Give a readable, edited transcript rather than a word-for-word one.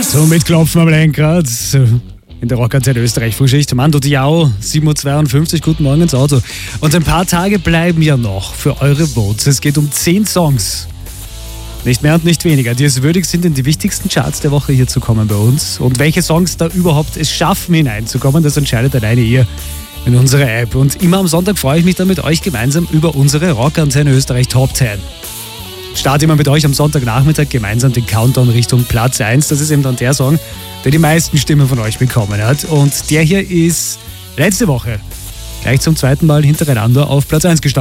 So mit Klopfen am Lenkrad. In der Rockantenne Österreich-Frühschicht. Mando Diao, 7.52 Uhr, guten Morgen ins Auto. Und ein paar Tage bleiben ja noch für eure Votes. Es geht um 10 Songs. Nicht mehr und nicht weniger, die es würdig sind, in die wichtigsten Charts der Woche hier zu kommen bei uns. Und welche Songs da überhaupt es schaffen, hineinzukommen, das entscheidet alleine ihr in unserer App. Und immer am Sonntag freue ich mich dann mit euch gemeinsam über unsere Rockantenne Österreich Top 10. Starte immer mit euch am Sonntagnachmittag gemeinsam den Countdown Richtung Platz 1. Das ist eben dann der Song, der die meisten Stimmen von euch bekommen hat. Und der hier ist letzte Woche gleich zum zweiten Mal hintereinander auf Platz 1 gestanden.